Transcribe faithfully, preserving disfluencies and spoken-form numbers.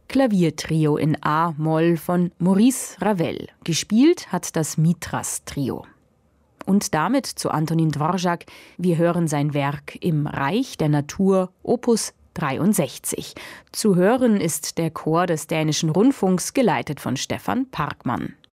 Klaviertrio in A-Moll von Maurice Ravel. Gespielt hat das Mitras-Trio. Und damit zu Antonin Dvorak. Wir hören sein Werk Im Reich der Natur, Opus dreiundsechzig. Zu hören ist der Chor des Dänischen Rundfunks, geleitet von Stefan Parkmann.